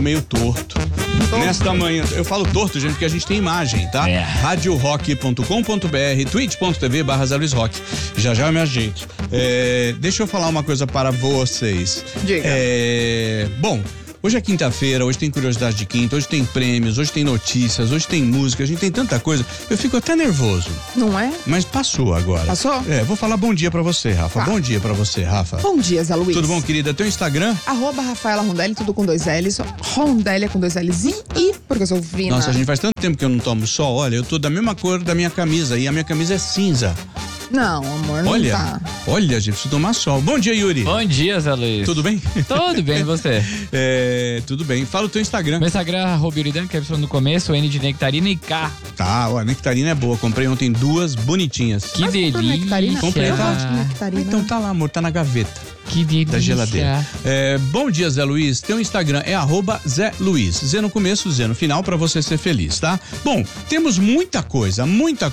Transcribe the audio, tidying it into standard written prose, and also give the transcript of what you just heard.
meio torto. Nesta manhã, eu falo torto, gente, porque a gente tem imagem, tá? radiorock.com.br, twitch.tv/Zé Luiz Rock. Já eu me ajeito. Deixa eu falar uma coisa para vocês. Diga. Bom, hoje é quinta-feira, hoje tem curiosidade de quinta, hoje tem prêmios, hoje tem notícias, hoje tem música, a gente tem tanta coisa. Eu fico até nervoso. Não é? Mas passou agora. Passou? Vou falar bom dia pra você, Rafa. Tá. Bom dia pra você, Rafa. Bom dia, Zé Luiz. Tudo bom, querida? Teu Instagram? @Rafaela Rondelli, tudo com 2 L's. Rondelli com 2 L's e porque eu sou fina. Nossa, gente, faz tanto tempo que eu não tomo sol. Olha, eu tô da mesma cor da minha camisa e a minha camisa é cinza. Não, amor, não tá. Olha, gente, preciso tomar sol. Bom dia, Yuri. Bom dia, Zé Luiz. Tudo bem? Tudo bem, e você? Tudo bem. Fala o teu Instagram. Meu Instagram, Yuridan, que é no começo, N de nectarina e K. Tá, ó, a nectarina é boa. Comprei ontem 2 bonitinhas. Que Mas comprou delícia. nectarina? Comprei, Eu tá? gosto de nectarina. Então tá lá, amor, tá na gaveta Que delícia. da geladeira. Bom dia, Zé Luiz. Teu Instagram é @Zé Luiz. Zé no começo, Zé no final, pra você ser feliz, tá? Bom, temos muita coisa